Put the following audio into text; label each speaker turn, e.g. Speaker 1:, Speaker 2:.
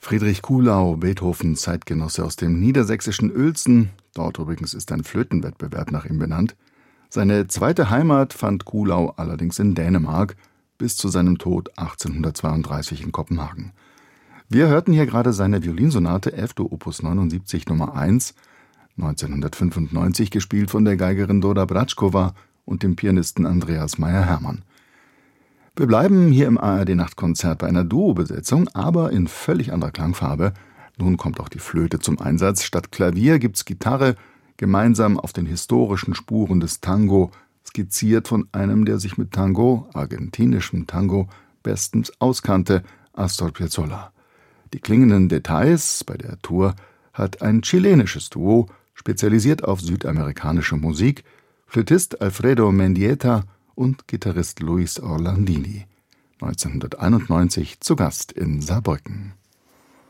Speaker 1: Friedrich Kuhlau, Beethovens Zeitgenosse aus dem niedersächsischen Uelzen, dort übrigens ist ein Flötenwettbewerb nach ihm benannt. Seine zweite Heimat fand Kuhlau allerdings in Dänemark, bis zu seinem Tod 1832 in Kopenhagen. Wir hörten hier gerade seine Violinsonate F. Opus 79 Nummer 1, 1995 gespielt von der Geigerin Dora Bračková und dem Pianisten Andreas Meyer-Hermann. Wir bleiben hier im ARD-Nachtkonzert bei einer Duo-Besetzung, aber in völlig anderer Klangfarbe. Nun kommt auch die Flöte zum Einsatz. Statt Klavier gibt's Gitarre, gemeinsam auf den historischen Spuren des Tango, skizziert von einem, der sich mit Tango, argentinischem Tango, bestens auskannte, Astor Piazzolla. Die klingenden Details bei der Tour hat ein chilenisches Duo, spezialisiert auf südamerikanische Musik, Flötist Alfredo Mendieta und Gitarrist Luis Orlandini. 1991 zu Gast in Saarbrücken.